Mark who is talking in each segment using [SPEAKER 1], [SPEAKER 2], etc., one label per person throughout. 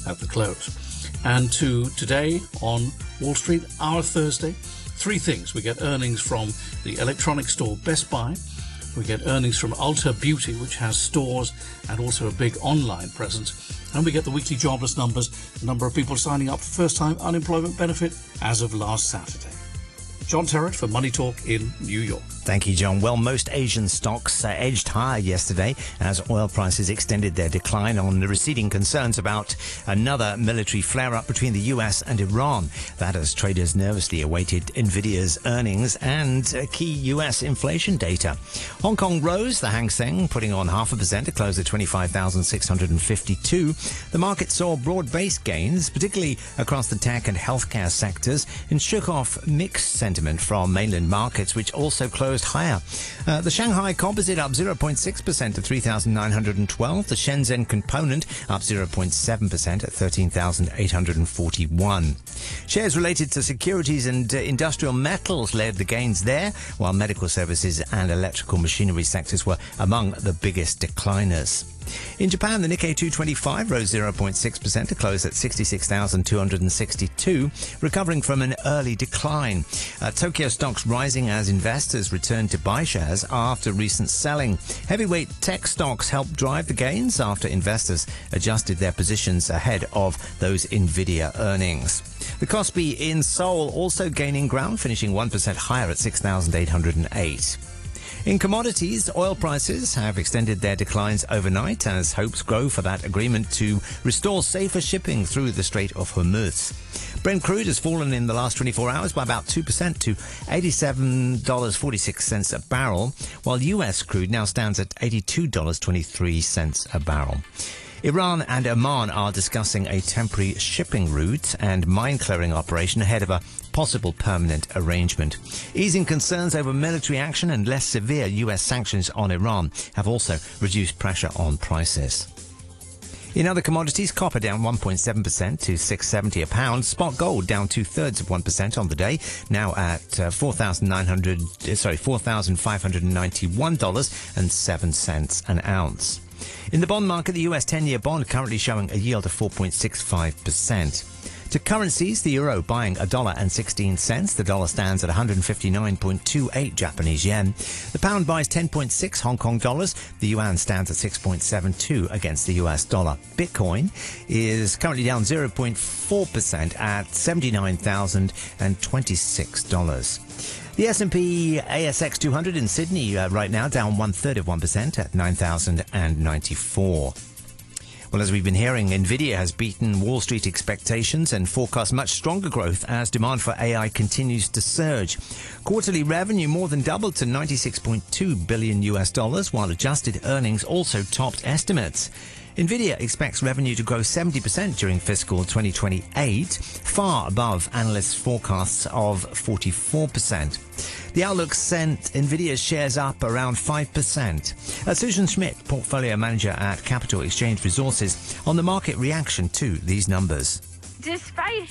[SPEAKER 1] at the close. And to today on Wall Street, our Thursday, three things. We get earnings from the electronics store Best Buy. We get earnings from Ulta Beauty, which has stores and also a big online presence. And we get the weekly jobless numbers, the number of people signing up for first-time unemployment benefit as of last Saturday. John Terrett for Money Talk in New York.
[SPEAKER 2] Thank you, John. Well, most Asian stocks edged higher yesterday as oil prices extended their decline on the receding concerns about another military flare-up between the US and Iran. That as traders nervously awaited Nvidia's earnings and key US inflation data. Hong Kong rose, the Hang Seng putting on 0.5% to close at 25,652. The market saw broad-based gains, particularly across the tech and healthcare sectors, and shook off mixed sentiment from mainland markets, which also closed higher. The Shanghai Composite up 0.6% to 3,912. The Shenzhen Component up 0.7% at 13,841. Shares related to securities and industrial metals led the gains there, while medical services and electrical machinery sectors were among the biggest decliners. In Japan, the Nikkei 225 rose 0.6% to close at 66,262, recovering from an early decline. Tokyo stocks rising as investors returned to buy shares after recent selling. Heavyweight tech stocks helped drive the gains after investors adjusted their positions ahead of those Nvidia earnings. The Kospi in Seoul also gaining ground, finishing 1% higher at 6,808. In commodities, oil prices have extended their declines overnight as hopes grow for that agreement to restore safer shipping through the Strait of Hormuz. Brent crude has fallen in the last 24 hours by about 2% to $87.46 a barrel, while US crude now stands at $82.23 a barrel. Iran and Oman are discussing a temporary shipping route and mine-clearing operation ahead of a possible permanent arrangement. Easing concerns over military action and less severe US sanctions on Iran have also reduced pressure on prices. In other commodities, copper down 1.7% to $6.70 a pound. Spot gold down 0.2% on the day, now at $4,591.07 an ounce. In the bond market, the US 10-year bond currently showing a yield of 4.65%. To currencies, the euro buying $1.16. The dollar stands at 159.28 Japanese yen. The pound buys 10.6 Hong Kong dollars. The yuan stands at 6.72 against the US dollar. Bitcoin is currently down 0.4% at $79,026. The S&P ASX 200 in Sydney right now down 1/3% at 9,094. Well, as we've been hearing, Nvidia has beaten Wall Street expectations and forecasts much stronger growth as demand for AI continues to surge. Quarterly revenue more than doubled to $96.2 billion, while adjusted earnings also topped estimates. Nvidia expects revenue to grow 70% during fiscal 2028, far above analysts' forecasts of 44%. The outlook sent Nvidia's shares up around 5%. Susan Schmidt, portfolio manager at Capital Exchange Resources, on the market reaction to these numbers.
[SPEAKER 3] Despite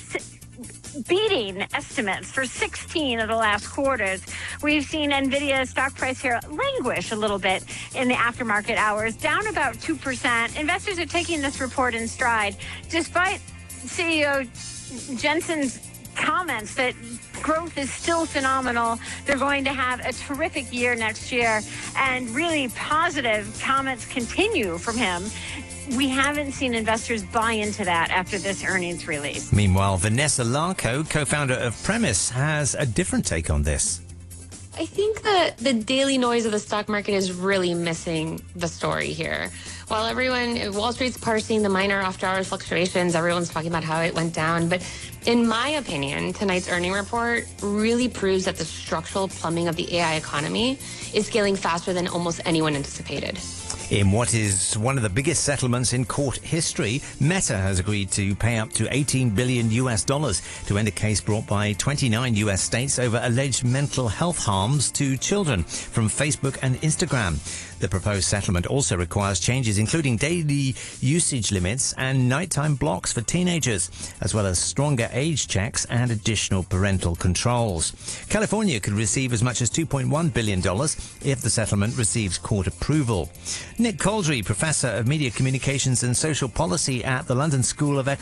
[SPEAKER 3] beating estimates for 16 of the last quarters, we've seen Nvidia's stock price here languish a little bit in the aftermarket hours, down about 2%. Investors are taking this report in stride, despite CEO Jensen's comments that growth is still phenomenal. They're going to have a terrific year next year, and really positive comments continue from him. We haven't seen investors buy into that after this earnings release.
[SPEAKER 2] Meanwhile, Vanessa Larco, co-founder of Premise, has a different take on this.
[SPEAKER 4] I think that the daily noise of the stock market is really missing the story here. While Wall Street's parsing the minor after-hours fluctuations, everyone's talking about how it went down. But in my opinion, tonight's earning report really proves that the structural plumbing of the AI economy is scaling faster than almost anyone anticipated.
[SPEAKER 2] In what is one of the biggest settlements in court history, Meta has agreed to pay up to $18 billion to end a case brought by 29 US states over alleged mental health harms to children from Facebook and Instagram. The proposed settlement also requires changes including daily usage limits and nighttime blocks for teenagers, as well as stronger age checks and additional parental controls. California could receive as much as $2.1 billion if the settlement receives court approval. Nick Coldry, Professor of Media Communications and Social Policy at the London School of Economics,